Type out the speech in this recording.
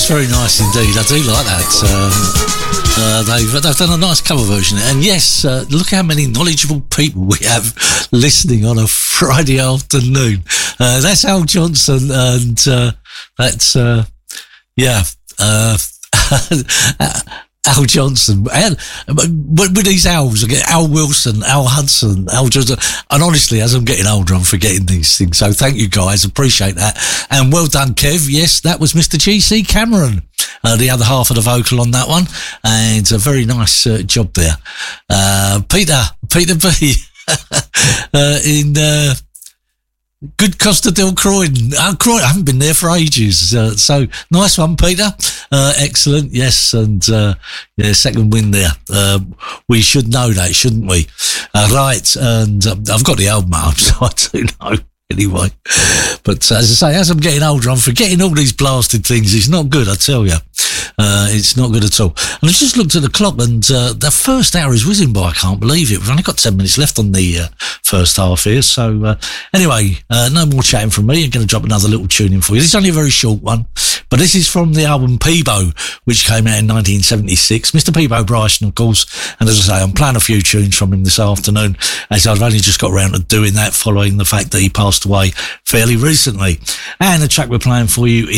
very nice indeed. I do like that. They've done a nice cover version. And yes, look how many knowledgeable people we have listening on a Friday afternoon. That's Al Johnson, and that's Al Johnson, and with these Als, I get Al Wilson, Al Hudson, Al Johnson, and honestly, as I'm getting older, I'm forgetting these things. So thank you guys, appreciate that, and well done, Kev. Yes, that was Mr. G.C. Cameron, the other half of the vocal on that one, and a very nice job there. Peter B in Good Costa del Croydon. Croydon, I haven't been there for ages. So nice one, Peter. Excellent. Yes. And, second win there. We should know that, shouldn't we? Right. And I've got the album up, so I do know. Anyway, but as I say, as I'm getting older, I'm forgetting all these blasted things. It's not good, I tell you. It's not good at all. And I just looked at the clock, and the first hour is whizzing by. I can't believe it. We've only got 10 minutes left on the first half here. So anyway, no more chatting from me. I'm going to drop another little tune in for you. This is only a very short one, but this is from the album Peebo, which came out in 1976. Mr. Peebo Bryson, of course. And as I say, I'm playing a few tunes from him this afternoon, as I've only just got around to doing that following the fact that he passed away fairly recently. And the track we're playing for you